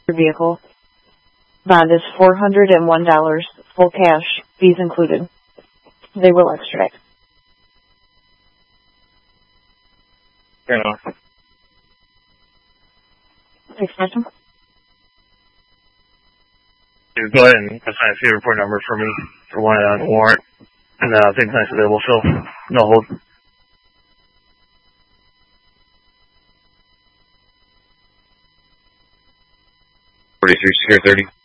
your vehicle. Bond is $401, full cash, fees included. They will extradite. Fair enough. Next question. Go ahead and assign a fee report number for me for one warrant. And I think that's available, so no hold. 43 Secure 30.